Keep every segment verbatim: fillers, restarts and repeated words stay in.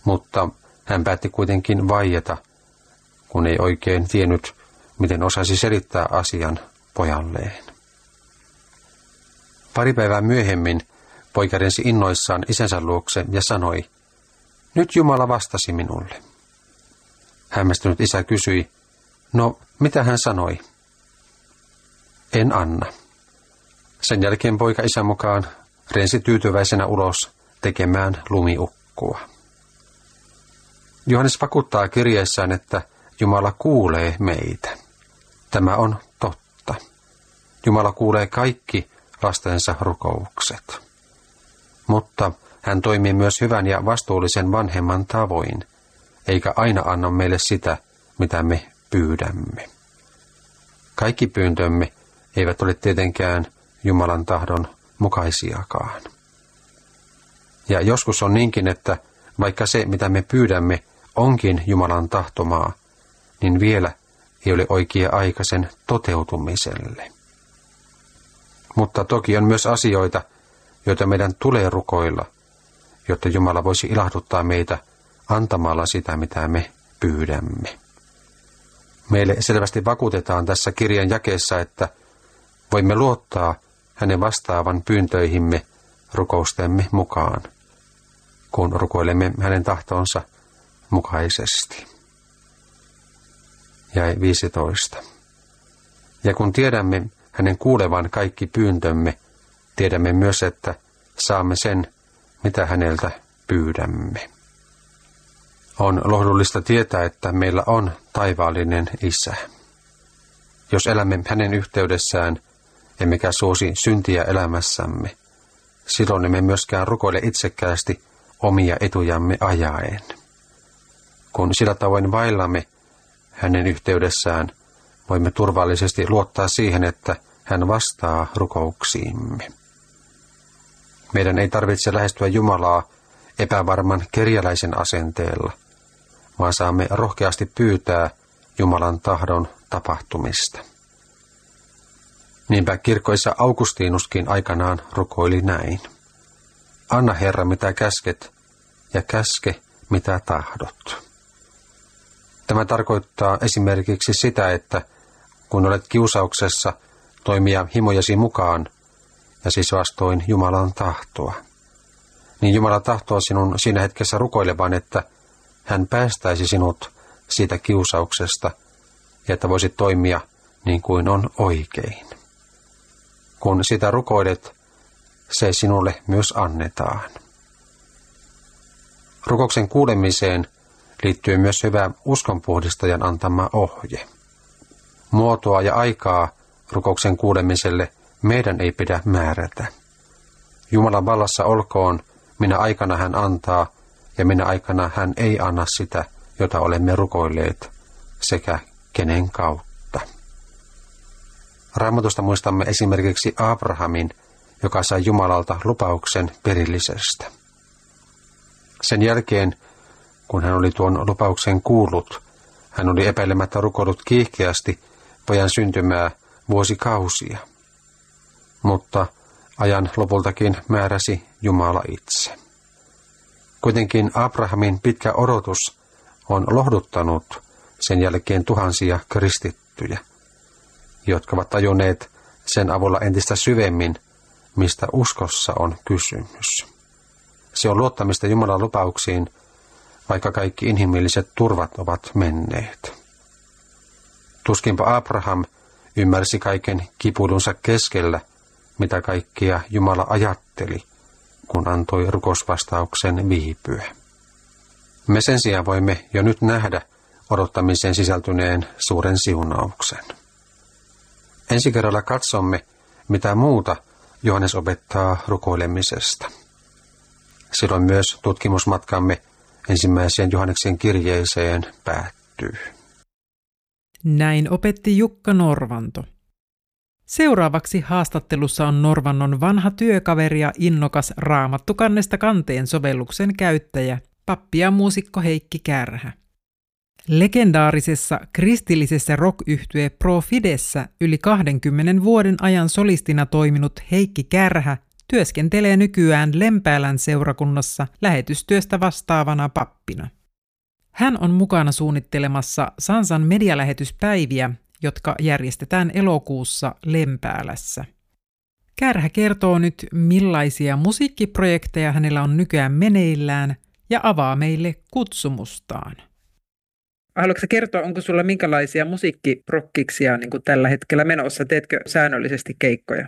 mutta hän päätti kuitenkin vaieta, kun ei oikein tiennyt, miten osasi selittää asian pojalleen. Pari päivää myöhemmin poika rensi innoissaan isänsä luokse ja sanoi, nyt Jumala vastasi minulle. Hämmästynyt isä kysyi, no mitä hän sanoi? En anna. Sen jälkeen poika isän mukaan rensi tyytyväisenä ulos tekemään lumiukkua. Johannes vakuuttaa kirjeessään, että Jumala kuulee meitä. Tämä on totta. Jumala kuulee kaikki lastensa rukoukset. Mutta hän toimii myös hyvän ja vastuullisen vanhemman tavoin, eikä aina anna meille sitä, mitä me pyydämme. Kaikki pyyntömme eivät ole tietenkään Jumalan tahdon mukaisiakaan. Ja joskus on niinkin, että vaikka se, mitä me pyydämme, onkin Jumalan tahtomaa, niin vielä ei ole oikea aika sen toteutumiselle. Mutta toki on myös asioita, joita meidän tulee rukoilla, jotta Jumala voisi ilahduttaa meitä antamalla sitä, mitä me pyydämme. Meille selvästi vakuutetaan tässä kirjan jakeessa, että voimme luottaa hänen vastaavan pyyntöihimme rukoustemme mukaan, kun rukoilemme hänen tahtonsa mukaisesti. Jae viisitoista. Ja kun tiedämme hänen kuulevan kaikki pyyntömme, tiedämme myös, että saamme sen, mitä häneltä pyydämme. On lohdullista tietää, että meillä on taivaallinen Isä. Jos elämme hänen yhteydessään, emmekä suosi syntiä elämässämme, silloin emme myöskään rukoile itsekkäästi omia etujamme ajaen. Kun sillä tavoin vaillamme hänen yhteydessään, voimme turvallisesti luottaa siihen, että hän vastaa rukouksiimme. Meidän ei tarvitse lähestyä Jumalaa epävarman kerjäläisen asenteella, vaan saamme rohkeasti pyytää Jumalan tahdon tapahtumista. Niinpä kirkkoissa Augustinuskin aikanaan rukoili näin. Anna Herra mitä käsket ja käske mitä tahdot. Tämä tarkoittaa esimerkiksi sitä, että kun olet kiusauksessa, toimia himojasi mukaan ja siis vastoin Jumalan tahtoa, niin Jumala tahtoo sinun siinä hetkessä rukoilevan, että hän päästäisi sinut siitä kiusauksesta ja että voisit toimia niin kuin on oikein. Kun sitä rukoilet, se sinulle myös annetaan. Rukouksen kuulemiseen liittyy myös hyvä uskonpuhdistajan antama ohje. Muotoa ja aikaa rukouksen kuulemiselle meidän ei pidä määrätä. Jumalan vallassa olkoon, minä aikana hän antaa ja minä aikana hän ei anna sitä, jota olemme rukoilleet, sekä kenen kautta. Raamatusta muistamme esimerkiksi Abrahamin, joka sai Jumalalta lupauksen perillisestä. Sen jälkeen, kun hän oli tuon lupauksen kuullut, hän oli epäilemättä rukoillut kiihkeästi pojan syntymää vuosikausia. Mutta ajan lopultakin määräsi Jumala itse. Kuitenkin Abrahamin pitkä odotus on lohduttanut sen jälkeen tuhansia kristittyjä, jotka ovat tajunneet sen avulla entistä syvemmin, mistä uskossa on kysymys. Se on luottamista Jumalan lupauksiin, vaikka kaikki inhimilliset turvat ovat menneet. Tuskinpa Abraham ymmärsi kaiken kipuilunsa keskellä, mitä kaikkia Jumala ajatteli, kun antoi rukousvastauksen viipyä. Me sen sijaan voimme jo nyt nähdä odottamiseen sisältyneen suuren siunauksen. Ensi kerralla katsomme, mitä muuta Johannes opettaa rukoilemisesta. Silloin myös tutkimusmatkamme ensimmäiseen Johanneksen kirjeeseen päättyy. Näin opetti Jukka Norvanto. Seuraavaksi haastattelussa on Norvannon vanha työkaveri ja innokas Raamattukannesta kanteen sovelluksen käyttäjä, pappi ja muusikko Heikki Kärhä. Legendaarisessa kristillisessä rock-yhtye Pro Fidessä yli kahdenkymmenen vuoden ajan solistina toiminut Heikki Kärhä Työskentelee nykyään Lempäälän seurakunnassa lähetystyöstä vastaavana pappina. Hän on mukana suunnittelemassa Sansan medialähetyspäiviä, jotka järjestetään elokuussa Lempäälässä. Kärhä kertoo nyt, millaisia musiikkiprojekteja hänellä on nykyään meneillään ja avaa meille kutsumustaan. Haluatko kertoa, onko sulla minkälaisia musiikkiprokkiksia niin kuin tällä hetkellä menossa? Teetkö säännöllisesti keikkoja?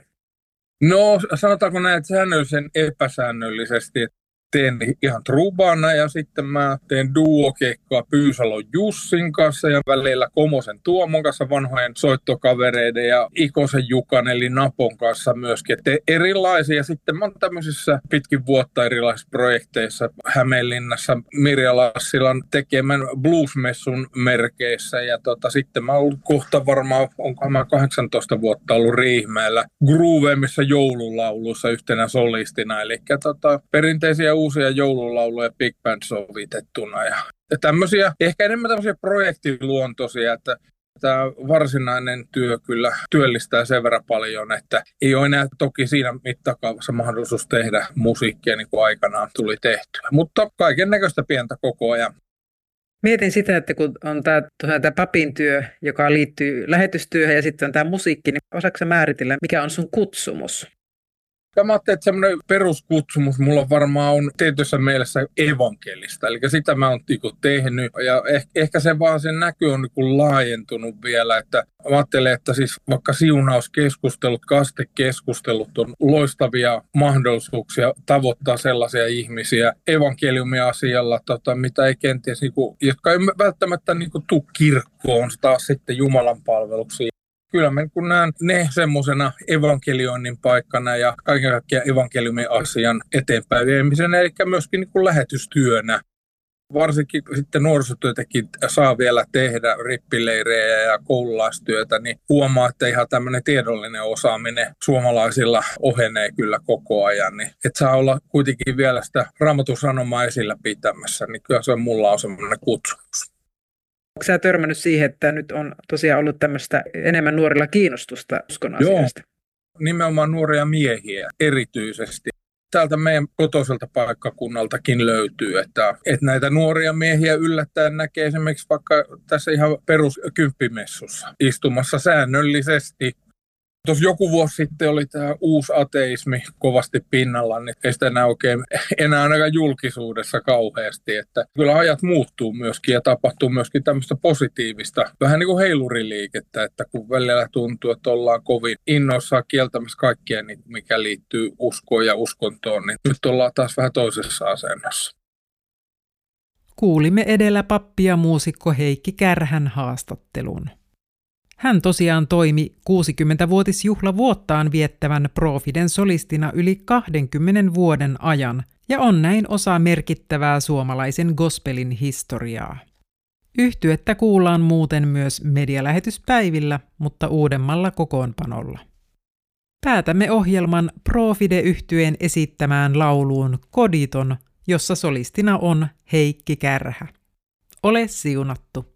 No sanotaanko näin, että säännöllisen epäsäännöllisesti. Teen ihan trubana ja sitten mä teen duokeikkaa Pyysalon Jussin kanssa ja välillä Komosen Tuomon kanssa, vanhojen soittokavereiden ja Ikosen Jukan eli Napon kanssa myöskin. Et erilaisia. Sitten mä oon tämmöisissä pitkin vuotta erilaisissa projekteissa Hämeenlinnassa Mirja Lassilan tekemän bluesmessun merkeissä ja tota, sitten mä oon ollut kohta varmaan, onkohan mä kahdeksantoista vuotta ollut Riihimäellä Groovemissa joululauluissa yhtenä solistina, eli tota, perinteisiä uusia joululauluja big band sovitettuna ja, ja tämmöisiä, ehkä enemmän tämmöisiä projektiluontoisia, että tämä varsinainen työ kyllä työllistää sen verran paljon, että ei ole enää toki siinä mittakaavassa mahdollisuus tehdä musiikkia niin kuin aikanaan tuli tehtyä, mutta kaiken näköistä pientä koko ajan. Mietin sitä, että kun on tämä, tämä papin työ, joka liittyy lähetystyöhön ja sitten on tämä musiikki, niin osaatko sä määritellä, mikä on sun kutsumus? Mä ajattelin, että semmoinen peruskutsumus mulla varmaan on tietyssä mielessä evankelista, eli sitä mä oon niinku tehnyt, ja ehkä, ehkä se vaan sen näky on niinku laajentunut vielä, että mä ajattelen, että siis vaikka siunauskeskustelut, kastekeskustelut on loistavia mahdollisuuksia tavoittaa sellaisia ihmisiä evankeliumia asialla, tota, mitä ei kenties, niinku, jotka ei välttämättä niinku tuu kirkkoon taas sitten Jumalan palveluksiin. Kyllä mä kun näen ne semmoisena evankelioinnin paikkana ja kaiken kaikkiaan evankeliumin asian eteenpäin viemisenä, eli myöskin niin kuin lähetystyönä. Varsinkin sitten nuorisotyötäkin saa vielä tehdä rippileirejä ja koululaistyötä, niin huomaa, että ihan tämmöinen tiedollinen osaaminen suomalaisilla ohenee kyllä koko ajan. Niin että saa olla kuitenkin vielä sitä Raamatun sanomaa esillä pitämässä, niin kyllä se mulla on semmoinen kutsumus. Onko sä törmännyt siihen, että nyt on tosiaan ollut tämmöistä enemmän nuorilla kiinnostusta uskon asioista? Joo, nimenomaan nuoria miehiä erityisesti. Täältä meidän kotoiselta paikkakunnaltakin löytyy, että, että näitä nuoria miehiä yllättäen näkee esimerkiksi vaikka tässä ihan peruskymppimessussa istumassa säännöllisesti. Tuossa joku vuosi sitten oli tämä uusi ateismi kovasti pinnalla, niin ei sitä enää oikein enää ainakaan julkisuudessa kauheasti. Että kyllä ajat muuttuu myöskin ja tapahtuu myöskin tämmöistä positiivista, vähän niin kuin heiluriliikettä, että kun välillä tuntuu, että ollaan kovin innoissaan kieltämässä kaikkea, mikä liittyy uskoon ja uskontoon, niin nyt ollaan taas vähän toisessa asennossa. Kuulimme edellä pappi ja muusikko Heikki Kärhän haastattelun. Hän tosiaan toimi kuusikymmentävuotisjuhlavuottaan viettävän Profiden solistina yli kahdenkymmenen vuoden ajan ja on näin osa merkittävää suomalaisen gospelin historiaa. Yhtyettä kuullaan muuten myös medialähetyspäivillä, mutta uudemmalla kokoonpanolla. Päätämme ohjelman Profide-yhtyeen esittämään lauluun Koditon, jossa solistina on Heikki Kärhä. Ole siunattu!